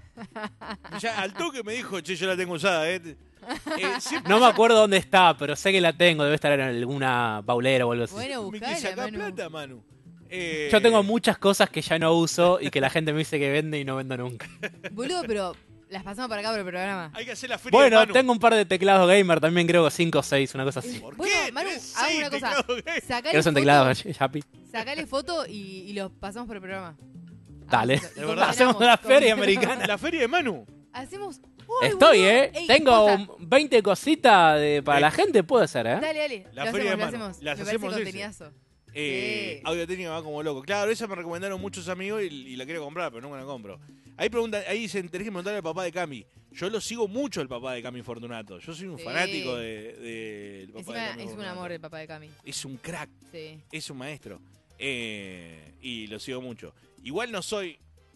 [SPEAKER 2] Ya al toque me dijo, che, yo la tengo usada, eh. Eh, siempre-
[SPEAKER 11] No me acuerdo dónde está, pero sé que la tengo. Debe estar en alguna paulera o algo así.
[SPEAKER 1] Bueno,
[SPEAKER 2] me
[SPEAKER 1] buscala,
[SPEAKER 2] quiere sacar
[SPEAKER 1] Manu.
[SPEAKER 2] plata, Manu. Eh,
[SPEAKER 11] Yo tengo muchas cosas que ya no uso y que la gente me dice que vende y no vendo nunca.
[SPEAKER 1] Boludo, pero las pasamos para acá por el programa.
[SPEAKER 2] Hay que hacer la feria de
[SPEAKER 11] Bueno,
[SPEAKER 2] Manu.
[SPEAKER 11] tengo un par de teclados gamer también, creo que cinco o seis, una cosa así.
[SPEAKER 2] ¿Por
[SPEAKER 1] Bueno,
[SPEAKER 2] qué?
[SPEAKER 1] Manu,
[SPEAKER 2] Tenés
[SPEAKER 1] hagamos
[SPEAKER 2] seis
[SPEAKER 1] una cosa.
[SPEAKER 2] teclados gamer.
[SPEAKER 1] Sacale
[SPEAKER 11] ¿Quieres un
[SPEAKER 1] foto,
[SPEAKER 11] teclado, Yapi?
[SPEAKER 1] sacale foto y, y los pasamos por el programa.
[SPEAKER 11] Dale.
[SPEAKER 1] Hacemos-
[SPEAKER 2] De verdad.
[SPEAKER 11] Hacemos una
[SPEAKER 1] combinamos.
[SPEAKER 11] feria americana.
[SPEAKER 2] La feria de Manu.
[SPEAKER 1] Hacemos... ¡Uy,
[SPEAKER 11] Estoy,
[SPEAKER 1] boludo!
[SPEAKER 11] ¿eh?
[SPEAKER 1] Ey,
[SPEAKER 11] Tengo
[SPEAKER 1] posta.
[SPEAKER 11] veinte cositas de, para
[SPEAKER 2] Eh.
[SPEAKER 11] la gente, puede ser, ¿eh?
[SPEAKER 1] Dale, dale.
[SPEAKER 2] La
[SPEAKER 1] lo
[SPEAKER 2] feria de
[SPEAKER 1] hacemos, lo
[SPEAKER 2] Manu.
[SPEAKER 1] hacemos.
[SPEAKER 2] Las
[SPEAKER 1] Me
[SPEAKER 2] hacemos
[SPEAKER 1] parece
[SPEAKER 2] ese.
[SPEAKER 1] contenidazo.
[SPEAKER 2] Eh,
[SPEAKER 1] Sí.
[SPEAKER 2] Audio técnica va como loco. Claro, esa me recomendaron muchos amigos y, y la quiero comprar, pero nunca la compro. Ahí preguntan, ahí dicen, tenés que preguntarle al papá de Cami. Yo lo sigo mucho al papá de Cami Fortunato. Yo soy un
[SPEAKER 1] Sí.
[SPEAKER 2] fanático de, de- del papá
[SPEAKER 1] Encima
[SPEAKER 2] de Cami
[SPEAKER 1] es un
[SPEAKER 2] Fortunato.
[SPEAKER 1] amor el papá de Cami.
[SPEAKER 2] Es un crack,
[SPEAKER 1] Sí.
[SPEAKER 2] es un maestro. Eh, y lo sigo mucho. Igual no soy...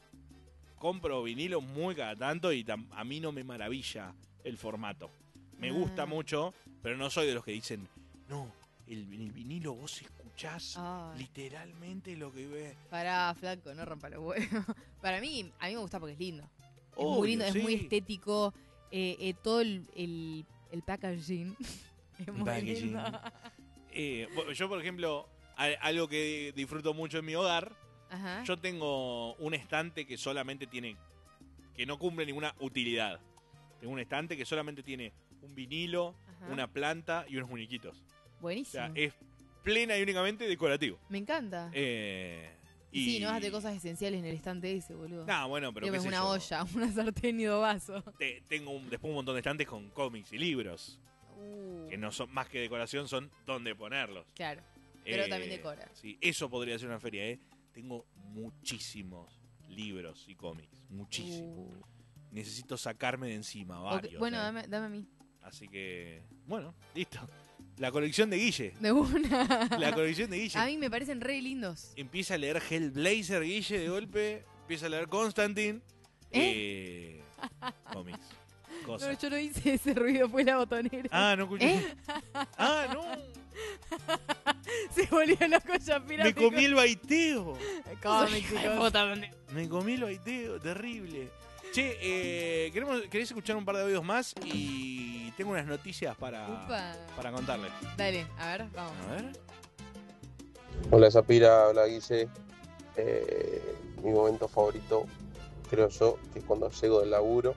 [SPEAKER 2] Compro vinilos muy cada tanto y tam- a mí no me maravilla el formato. Me
[SPEAKER 1] Ah.
[SPEAKER 2] gusta mucho, pero no soy de los que dicen, no, el, el vinilo vos escuchás
[SPEAKER 1] Ay.
[SPEAKER 2] literalmente lo que ves.
[SPEAKER 1] Pará, flaco, no rompa los huevos. Para mí, a mí me gusta porque es lindo. Es
[SPEAKER 2] Obvio,
[SPEAKER 1] muy lindo, es muy
[SPEAKER 2] sí.
[SPEAKER 1] estético. Eh, eh, todo el, el, el packaging es muy
[SPEAKER 2] Packaging.
[SPEAKER 1] lindo.
[SPEAKER 2] Eh, bueno, yo, por ejemplo, a- algo que disfruto mucho en mi hogar,
[SPEAKER 1] Ajá.
[SPEAKER 2] yo tengo un estante que solamente tiene, que no cumple ninguna utilidad. Tengo un estante que solamente tiene un vinilo,
[SPEAKER 1] Ajá.
[SPEAKER 2] una planta y unos muñequitos. O
[SPEAKER 1] Buenísimo.
[SPEAKER 2] sea, es plena y únicamente decorativo.
[SPEAKER 1] Me encanta.
[SPEAKER 2] Eh,
[SPEAKER 1] y
[SPEAKER 2] y
[SPEAKER 1] sí, no vas de cosas esenciales en el estante ese, boludo.
[SPEAKER 2] No, bueno, pero
[SPEAKER 1] Tenemos
[SPEAKER 2] qué sé
[SPEAKER 1] una
[SPEAKER 2] yo.
[SPEAKER 1] olla, una sartén y dos vasos.
[SPEAKER 2] Te- tengo un- después un montón de estantes con cómics y libros,
[SPEAKER 1] Uh,
[SPEAKER 2] que no son más que decoración, son donde ponerlos.
[SPEAKER 1] claro. Pero
[SPEAKER 2] Eh,
[SPEAKER 1] también decora.
[SPEAKER 2] Sí, eso podría ser una feria, ¿eh? Tengo muchísimos libros y cómics, muchísimos.
[SPEAKER 1] Uh.
[SPEAKER 2] Necesito sacarme de encima
[SPEAKER 1] Ok,
[SPEAKER 2] varios.
[SPEAKER 1] bueno,
[SPEAKER 2] ¿eh?
[SPEAKER 1] dame, dame a mí.
[SPEAKER 2] Así que, bueno, listo. La colección de Guille.
[SPEAKER 1] De una.
[SPEAKER 2] La colección de Guille.
[SPEAKER 1] A mí me parecen re lindos.
[SPEAKER 2] Empieza a leer Hellblazer, Guille, de golpe. Empieza a leer Constantine.
[SPEAKER 1] ¿Eh?
[SPEAKER 2] Eh, cómics.
[SPEAKER 1] No,
[SPEAKER 2] Cosas.
[SPEAKER 1] yo no hice ese ruido, fue la botonera.
[SPEAKER 2] Ah, no escuché.
[SPEAKER 1] ¿Eh?
[SPEAKER 2] Ah, no.
[SPEAKER 1] Se volvió loco ya, pirata.
[SPEAKER 2] Me comí el baiteo.
[SPEAKER 1] Come, chicos.
[SPEAKER 2] Me comí el baiteo, terrible. Che, eh, queremos, ¿querés escuchar un par de audios más? Y tengo unas noticias para,
[SPEAKER 1] Upa.
[SPEAKER 2] para contarles.
[SPEAKER 1] Dale, a ver, vamos.
[SPEAKER 2] A ver.
[SPEAKER 12] Hola Zapira, hola Guille. Eh, mi momento favorito, creo yo, que es cuando llego del laburo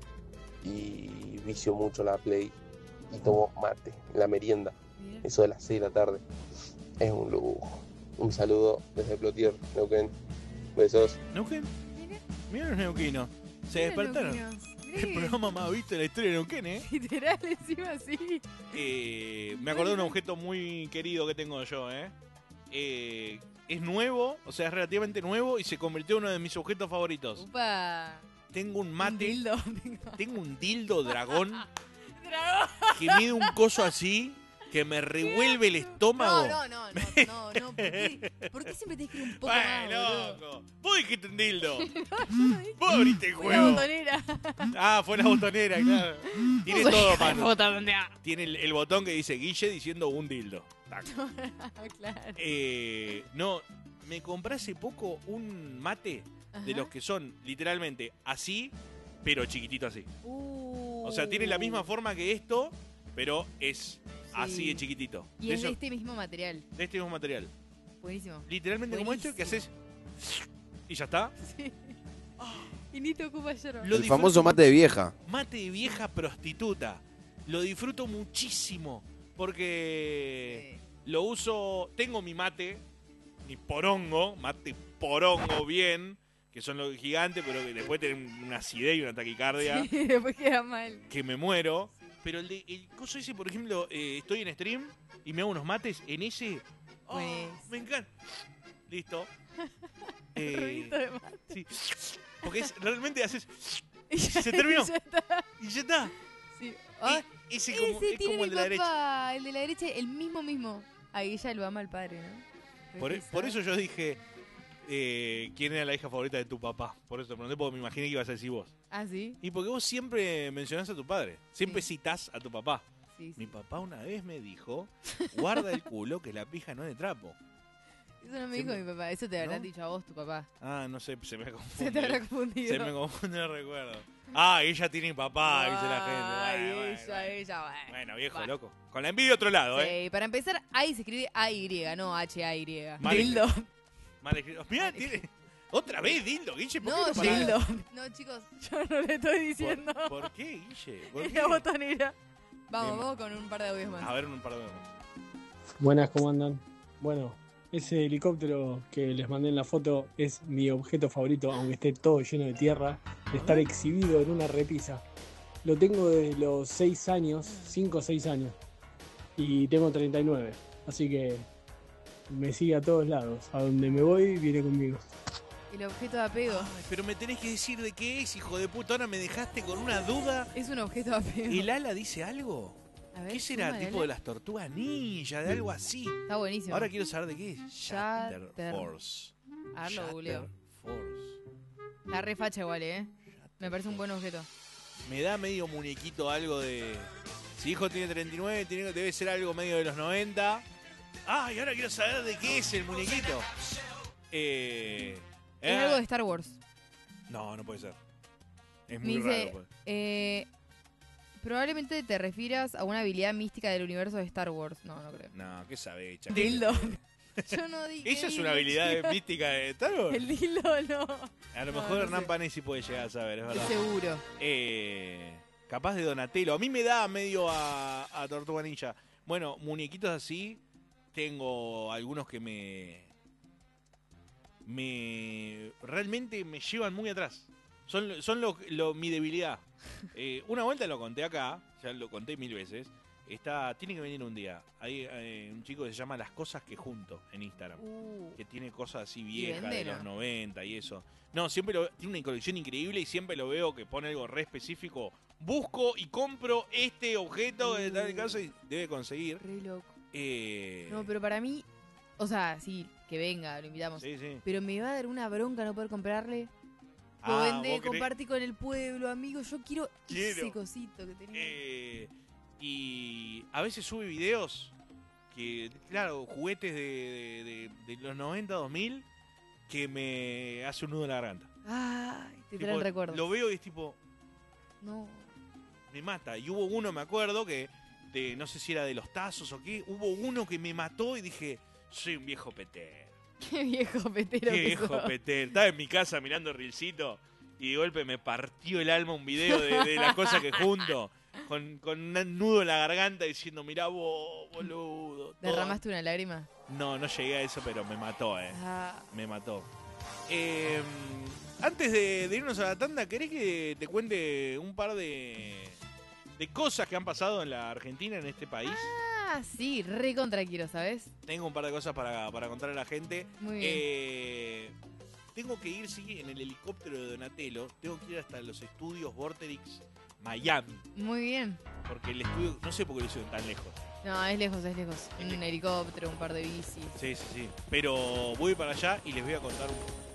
[SPEAKER 12] y vicio mucho la Play y tomo mate en la merienda,
[SPEAKER 1] Mira.
[SPEAKER 12] eso de las seis de la tarde. Es un lujo. Un saludo desde Plotier, Neuquén. Besos.
[SPEAKER 2] ¿Neuquén?
[SPEAKER 1] Mira.
[SPEAKER 2] Mira los neuquinos. Se
[SPEAKER 1] Mira
[SPEAKER 2] despertaron.
[SPEAKER 1] neuquinos.
[SPEAKER 2] El
[SPEAKER 1] Mira.
[SPEAKER 2] programa más visto de la historia de Neuquén, ¿eh?
[SPEAKER 1] Literal, encima sí.
[SPEAKER 2] Eh, me acordé de un objeto muy querido que tengo yo, ¿eh? Eh, es nuevo, o sea, es relativamente nuevo y se convirtió en uno de mis objetos favoritos.
[SPEAKER 1] Upa.
[SPEAKER 2] Tengo un
[SPEAKER 1] Un
[SPEAKER 2] mate,
[SPEAKER 1] dildo.
[SPEAKER 2] tengo un dildo dragón
[SPEAKER 1] Dragón.
[SPEAKER 2] que mide un coso así que me revuelve el estómago.
[SPEAKER 1] No, no, no, no, no, no. ¿Por qué, ¿Por qué siempre tenés que ir un poco más,
[SPEAKER 2] Bueno,
[SPEAKER 1] boludo?
[SPEAKER 2] loco. Vos dijiste un dildo.
[SPEAKER 1] No, yo no dije.
[SPEAKER 2] Vos abriste el
[SPEAKER 1] Fue la
[SPEAKER 2] juego.
[SPEAKER 1] botonera.
[SPEAKER 2] Ah, fue la botonera, claro. Tiene
[SPEAKER 1] Vos
[SPEAKER 2] todo,
[SPEAKER 1] hija de
[SPEAKER 2] mano.
[SPEAKER 1] puta, pendeja.
[SPEAKER 2] Tiene el, el botón que dice Guille diciendo un dildo. Tac.
[SPEAKER 1] Claro.
[SPEAKER 2] Eh, no, me compré hace poco un mate de
[SPEAKER 1] Ajá.
[SPEAKER 2] los que son literalmente así, pero chiquitito así.
[SPEAKER 1] Uh.
[SPEAKER 2] O sea, tiene la misma forma que esto, pero es así de chiquitito.
[SPEAKER 1] Y
[SPEAKER 2] de,
[SPEAKER 1] es de
[SPEAKER 2] eso-
[SPEAKER 1] este mismo material.
[SPEAKER 2] de este mismo material.
[SPEAKER 1] Buenísimo.
[SPEAKER 2] Literalmente como esto que haces y ya está.
[SPEAKER 1] Sí. Y ni te ocupa yerba.
[SPEAKER 2] Lo
[SPEAKER 10] El
[SPEAKER 2] disfruto
[SPEAKER 10] famoso mate de vieja.
[SPEAKER 2] Mate de vieja prostituta. Lo disfruto muchísimo porque lo uso. Tengo mi mate, mi porongo, mate porongo bien, que son los gigantes, pero que después tienen una acidez y una taquicardia
[SPEAKER 1] Sí, después queda mal.
[SPEAKER 2] que me muero. Pero el, de, el coso ese, por ejemplo, eh, estoy en stream y me hago unos mates en ese. Oh,
[SPEAKER 1] Pues.
[SPEAKER 2] me encanta. Listo. Eh,
[SPEAKER 1] Ruidito de mate.
[SPEAKER 2] sí. Porque es, realmente haces...
[SPEAKER 1] Y ya-
[SPEAKER 2] se terminó.
[SPEAKER 1] y ya está.
[SPEAKER 2] Y ya está.
[SPEAKER 1] Sí. Ah,
[SPEAKER 2] E- ese como,
[SPEAKER 1] ese
[SPEAKER 2] es
[SPEAKER 1] tiene
[SPEAKER 2] como el
[SPEAKER 1] mi
[SPEAKER 2] de la derecha.
[SPEAKER 1] papá, el de la derecha, el mismo mismo. Ahí ella lo ama al padre, ¿no?
[SPEAKER 2] Por, e-
[SPEAKER 1] Risa.
[SPEAKER 2] por eso yo dije, eh, ¿quién era la hija favorita de tu papá? Por eso te pregunté, porque me imaginé que ibas a decir vos.
[SPEAKER 1] Ah, ¿sí?
[SPEAKER 2] Y porque vos siempre mencionás a tu padre, siempre citás a tu papá.
[SPEAKER 1] Sí, sí.
[SPEAKER 2] Mi papá una vez me dijo, guarda el culo que la pija no es de trapo.
[SPEAKER 1] Eso no me dijo
[SPEAKER 2] Siempre-
[SPEAKER 1] mi papá, eso te habrá
[SPEAKER 2] ¿No?
[SPEAKER 1] dicho a vos tu papá.
[SPEAKER 2] Ah, no sé, se me
[SPEAKER 1] Se
[SPEAKER 2] confunde.
[SPEAKER 1] te habrá confundido.
[SPEAKER 2] Se me confunde el recuerdo. Ah, ella tiene papá, dice la gente.
[SPEAKER 1] Ay,
[SPEAKER 2] Bueno, bueno,
[SPEAKER 1] ella,
[SPEAKER 2] bueno.
[SPEAKER 1] ella, bueno.
[SPEAKER 2] Bueno, viejo,
[SPEAKER 1] Bueno.
[SPEAKER 2] loco. Con la envidia otro lado, ¿eh?
[SPEAKER 1] Sí, para empezar, ahí se escribe A Y, no H A Y.
[SPEAKER 2] Mal
[SPEAKER 1] Dildo.
[SPEAKER 2] Mal escrito. Mirá, tiene... Otra vez, Dildo, Guille, ¿por
[SPEAKER 1] No,
[SPEAKER 2] qué no parás?
[SPEAKER 1] dildo. No, chicos, yo no le estoy diciendo.
[SPEAKER 2] ¿Por, por qué, Guille? ¿Por
[SPEAKER 1] Es
[SPEAKER 2] qué?
[SPEAKER 1] la botonera. Vamos,
[SPEAKER 2] Bien.
[SPEAKER 1] vamos con un par de audios más.
[SPEAKER 2] A ver, un par de más.
[SPEAKER 13] Buenas, ¿cómo andan? Bueno, ese helicóptero que les mandé en la foto es mi objeto favorito, aunque esté todo lleno de tierra, de estar exhibido en una repisa. Lo tengo desde los seis años, cinco o seis años, y tengo treinta y nueve, así que me sigue a todos lados. A donde me voy, viene conmigo.
[SPEAKER 1] El objeto de apego.
[SPEAKER 2] Ay, pero me tenés que decir de qué es, hijo de puta. Ahora me dejaste con una duda.
[SPEAKER 1] Es un objeto de apego.
[SPEAKER 2] ¿El ala dice algo?
[SPEAKER 1] A ver,
[SPEAKER 2] ¿Qué será?
[SPEAKER 1] suma el
[SPEAKER 2] ¿Tipo
[SPEAKER 1] ala.
[SPEAKER 2] de las tortugas ninja? ¿De algo así?
[SPEAKER 1] Está buenísimo.
[SPEAKER 2] Ahora quiero saber de qué es. Shatter
[SPEAKER 1] Shatter.
[SPEAKER 2] Force.
[SPEAKER 1] A ver, lo
[SPEAKER 2] Shatter
[SPEAKER 1] googleo.
[SPEAKER 2] Force.
[SPEAKER 1] Está re facha igual, ¿eh? Me parece un buen objeto.
[SPEAKER 2] Me da medio muñequito algo de... Si hijo tiene treinta y nueve, tiene, debe ser algo medio de los noventa. Ah, y ahora quiero saber de qué es el muñequito. Eh...
[SPEAKER 1] Es
[SPEAKER 2] eh,
[SPEAKER 1] algo de Star Wars.
[SPEAKER 2] No, no puede ser. Es
[SPEAKER 1] Me
[SPEAKER 2] muy
[SPEAKER 1] dice,
[SPEAKER 2] raro. pues.
[SPEAKER 1] eh, probablemente te refieras a una habilidad mística del universo de Star Wars. No, no creo.
[SPEAKER 2] No, ¿qué sabe, chacal?
[SPEAKER 1] Dildo. Yo no dije
[SPEAKER 2] ¿Esa es
[SPEAKER 1] dildo,
[SPEAKER 2] una habilidad
[SPEAKER 1] chica.
[SPEAKER 2] mística de Star Wars?
[SPEAKER 1] El dildo no.
[SPEAKER 2] A lo
[SPEAKER 1] No,
[SPEAKER 2] mejor
[SPEAKER 1] no
[SPEAKER 2] Hernán
[SPEAKER 1] sé.
[SPEAKER 2] Panesi puede llegar a saber, es verdad.
[SPEAKER 1] Seguro.
[SPEAKER 2] Eh, capaz de Donatello. A mí me da medio a, a Tortuga Ninja. Bueno, muñequitos así. Tengo algunos que me... Me... Realmente me llevan muy atrás. Son, son lo, lo- mi debilidad. Eh, una vuelta lo conté acá. Ya lo conté mil veces. Está, tiene que venir un día. Hay eh, un chico que se llama Las Cosas que Junto en Instagram.
[SPEAKER 1] Uh,
[SPEAKER 2] Que tiene cosas así
[SPEAKER 1] ¿Y
[SPEAKER 2] viejas
[SPEAKER 1] vende,
[SPEAKER 2] de
[SPEAKER 1] no?
[SPEAKER 2] los noventa y eso. No, siempre lo, tiene una colección increíble y siempre lo veo que pone algo re específico. Busco y compro este objeto en tal caso y debe conseguir.
[SPEAKER 1] re loco.
[SPEAKER 2] Eh,
[SPEAKER 1] No, pero para mí, o sea, sí, que venga, lo invitamos.
[SPEAKER 2] sí, sí.
[SPEAKER 1] Pero me va a dar una bronca no poder comprarle. Lo
[SPEAKER 2] Ah,
[SPEAKER 1] vende,
[SPEAKER 2] ¿vos querés?
[SPEAKER 1] compartí con el pueblo, amigo. Yo quiero,
[SPEAKER 2] Quiero.
[SPEAKER 1] ese cosito que tenía.
[SPEAKER 2] Eh, y a veces sube videos que, claro, juguetes de, de- de- de los noventa, dos mil que me hace un nudo en la garganta.
[SPEAKER 1] Ay, te
[SPEAKER 2] Tipo,
[SPEAKER 1] traen recuerdos.
[SPEAKER 2] Lo veo y es tipo,
[SPEAKER 1] No.
[SPEAKER 2] me mata. Y hubo uno, me acuerdo, que de, no sé si era de los tazos o qué, hubo uno que me mató y dije, soy un viejo petero.
[SPEAKER 1] Qué viejo petero
[SPEAKER 2] Qué
[SPEAKER 1] que
[SPEAKER 2] viejo
[SPEAKER 1] sos.
[SPEAKER 2] petero. Estaba en mi casa mirando Reelcito y de golpe me partió el alma un video de, de las cosas que junto. Con, con un nudo en la garganta diciendo, mirá vos, boludo. todo".
[SPEAKER 1] ¿Derramaste una lágrima?
[SPEAKER 2] No, no llegué a eso, pero me mató, eh.
[SPEAKER 1] Ah,
[SPEAKER 2] Me mató. Eh, antes de, de irnos a la tanda, ¿querés que te cuente un par de, de cosas que han pasado en la Argentina, en este país?
[SPEAKER 1] ah, sí, re contra quiero, ¿sabes?
[SPEAKER 2] Tengo un par de cosas para, para contar a la gente.
[SPEAKER 1] Muy bien.
[SPEAKER 2] Eh, tengo que ir, sí, en el helicóptero de Donatello. Tengo que ir hasta los estudios Vorterix Miami.
[SPEAKER 1] Muy bien.
[SPEAKER 2] Porque el estudio, no sé por qué lo hicieron tan lejos.
[SPEAKER 1] No, es lejos, es lejos. Un helicóptero, un par de bicis.
[SPEAKER 2] Sí, sí, sí. Pero voy para allá y les voy a contar un,